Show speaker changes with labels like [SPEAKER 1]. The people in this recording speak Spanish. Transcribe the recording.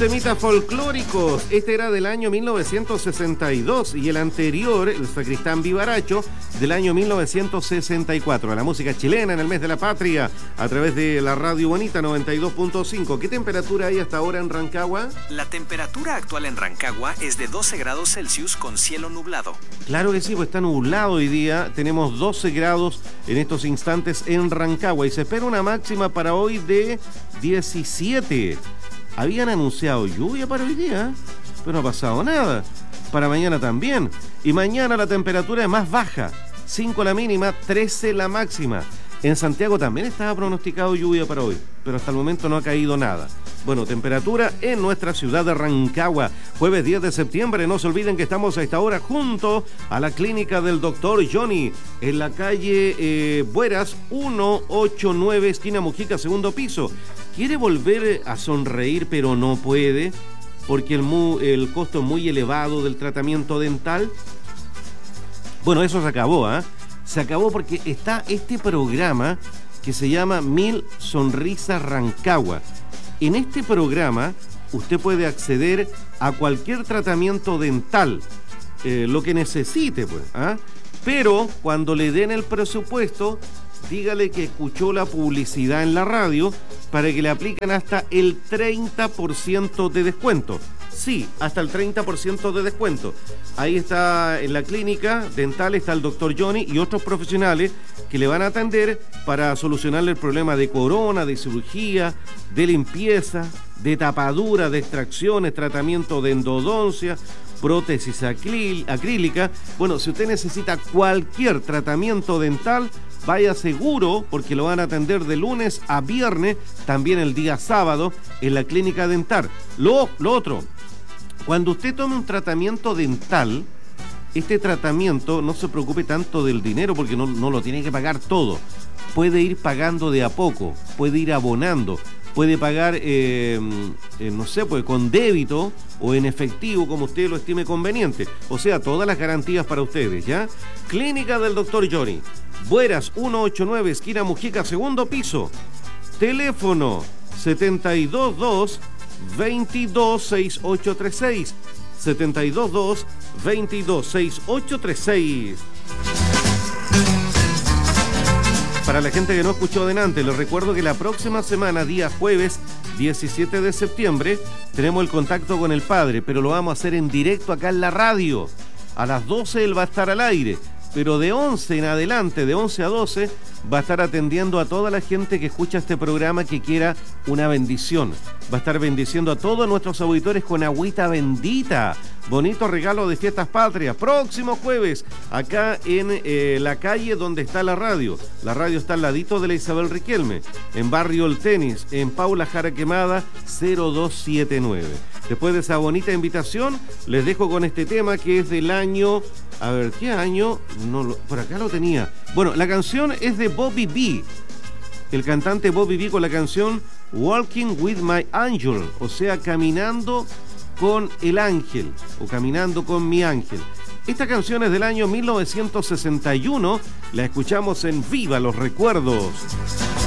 [SPEAKER 1] temitas folclóricos. Este era del año 1962 y el anterior, el Sacristán Vivaracho, del año 1964. La música chilena en el mes de la patria a través de la Radio Bonita 92.5. ¿Qué temperatura hay hasta ahora en Rancagua?
[SPEAKER 2] La temperatura actual en Rancagua es de 12 grados Celsius con cielo nublado.
[SPEAKER 1] Claro que sí, pues está nublado hoy día. Tenemos 12 grados en estos instantes en Rancagua y se espera una máxima para hoy de 17. Habían anunciado lluvia para hoy día, pero no ha pasado nada. Para mañana también. Y mañana la temperatura es más baja. 5 la mínima, 13 la máxima. En Santiago también estaba pronosticado lluvia para hoy, pero hasta el momento no ha caído nada. Bueno, temperatura en nuestra ciudad de Rancagua. Jueves 10 de septiembre, no se olviden que estamos a esta hora junto a la clínica del doctor Johnny, en la calle Bueras 189, esquina Mujica, segundo piso. ¿Quiere volver a sonreír pero no puede? Porque el costo es muy elevado del tratamiento dental. Bueno, eso se acabó, ¿ah? Se acabó porque está este programa que se llama 1000 Sonrisas Rancagua. En este programa usted puede acceder a cualquier tratamiento dental, lo que necesite, pues, ¿ah? Pero cuando le den el presupuesto, dígale que escuchó la publicidad en la radio para que le apliquen hasta el 30% de descuento. Sí, hasta el 30% de descuento. Ahí está en la clínica dental, está el doctor Johnny y otros profesionales que le van a atender para solucionarle el problema de corona, de cirugía, de limpieza, de tapadura, de extracciones, tratamiento de endodoncia, prótesis acrílica. Bueno, si usted necesita cualquier tratamiento dental, vaya seguro porque lo van a atender de lunes a viernes, también el día sábado en la clínica dental. Lo otro, cuando usted tome un tratamiento dental, este tratamiento no se preocupe tanto del dinero porque no lo tiene que pagar todo. Puede ir pagando de a poco, puede ir abonando, puede pagar, no sé, pues con débito o en efectivo como usted lo estime conveniente. O sea, todas las garantías para ustedes, ¿ya? Clínica del doctor Johnny, Bueras 189, esquina Mujica, segundo piso. Teléfono 722 226836 722 226836. Para la gente que no escuchó adelante, les recuerdo que la próxima semana, día jueves 17 de septiembre, tenemos el contacto con el padre, pero lo vamos a hacer en directo acá en la radio. A las 12 él va a estar al aire, pero de 11 en adelante, de 11 a 12, va a estar atendiendo a toda la gente que escucha este programa que quiera una bendición. Va a estar bendiciendo a todos nuestros auditores con agüita bendita. Bonito regalo de Fiestas Patrias. Próximo jueves, acá en la calle donde está la radio. La radio está al ladito de la Isabel Riquelme, en Barrio El Tenis, en Paula Jara Quemada 0279. Después de esa bonita invitación, les dejo con este tema que es del año... A ver, ¿qué año? Por acá lo tenía. Bueno, la canción es de Bobby B. El cantante Bobby B con la canción Walking with My Angel, o sea, caminando con el ángel, o caminando con mi ángel. Esta canción es del año 1961, la escuchamos en Viva los Recuerdos.